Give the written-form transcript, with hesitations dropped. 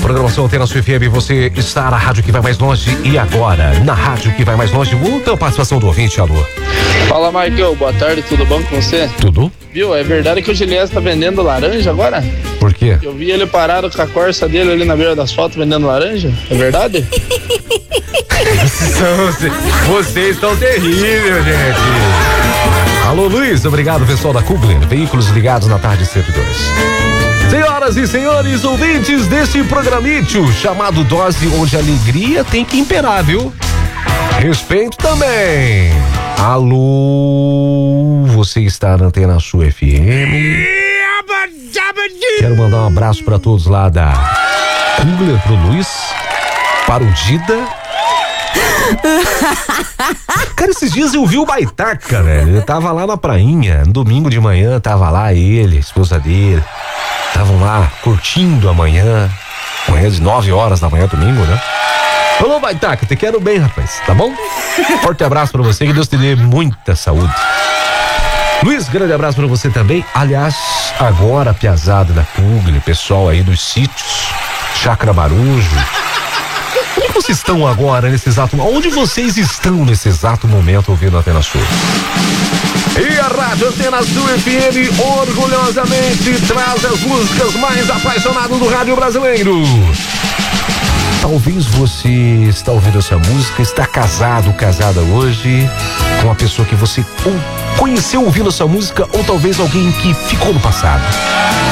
Programação Antena Sul FM, você está na rádio que vai mais longe e agora, na rádio que vai mais longe, muita participação do ouvinte, alô. Fala, Marcão, boa tarde, tudo bom com você? Tudo? Viu, é verdade que o Giliés tá vendendo laranja agora? Por quê? Eu vi ele parado com a Corsa dele ali na beira das fotos vendendo laranja, é verdade? Vocês estão terríveis, gente. Alô, Luiz, obrigado, pessoal da Kugler, veículos ligados na tarde 102. Senhoras e senhores, ouvintes desse programítio chamado Dose, onde a alegria tem que imperar, viu? Respeito também. Alô, você está na Antena Sul FM. Quero mandar um abraço para todos lá da Kugler, pro Luiz, para o Dida. Cara, esses dias eu vi o Baitaca, velho. Ele tava lá na prainha, no domingo de manhã, tava lá ele, a esposa dele. Estavam lá curtindo a manhã de 9 horas da manhã, domingo, né? Falou, Baitaca, te quero bem, rapaz, tá bom? Forte abraço pra você, que Deus te dê muita saúde. Luiz, grande abraço pra você também. Aliás, agora a piazada da Kugler, pessoal aí dos sítios, Chácara Marujo. Onde vocês estão agora nesse exato momento? Onde vocês estão nesse exato momento ouvindo a Antena Sul? E a Rádio Antena Sul FM orgulhosamente traz as músicas mais apaixonadas do rádio brasileiro. Talvez você está ouvindo essa música, está casado, casada hoje com uma pessoa que você ou conheceu ouvindo essa música, ou talvez alguém que ficou no passado.